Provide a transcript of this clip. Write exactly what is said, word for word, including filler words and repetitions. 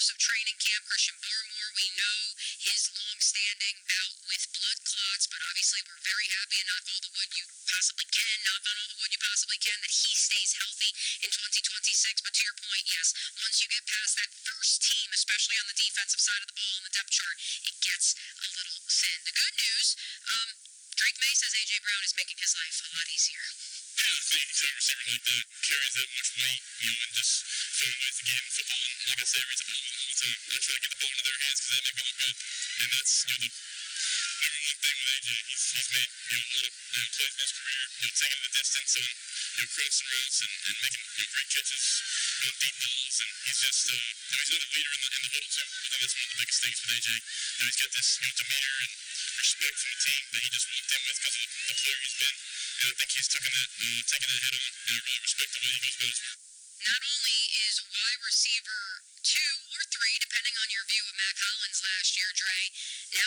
of training camp. Christian Barmore, we know his long-standing bout with blood clots, but obviously we're very happy, and knock all the wood you possibly can, knock on all the wood you possibly can, that he stays healthy in twenty twenty-six. But to your point, yes, once you get past that first team, especially on the defensive side of the ball in the depth chart, it gets a little thin. The good news, um, Drake May says A J. Brown is making his life a lot easier. Yeah, I think he's a receiver like that carries that much weight, you know, and just filling out the game of football. And like I say, every time all the time, I try to get the ball into their hands because they make me look good. And that's, you know, the number one thing with A J. He's, he's made, you know, a lot of you know, plays in his career, you know, taking the distance and, you know, crossing routes and, and making you know, great catches, you know, deep balls. And he's just, uh, you know, he's not a leader in the, in the huddle, too. I think that's one of the biggest things with A J. You know, he's got this, you know, demeanor and respect from the team that he just walked in with because of the player he's been. And I think he's taken that, uh, taken that head on, and I really respect the way he goes about his work. Not only is wide receiver two or three, depending on your view of Matt Collins last year, Dre, now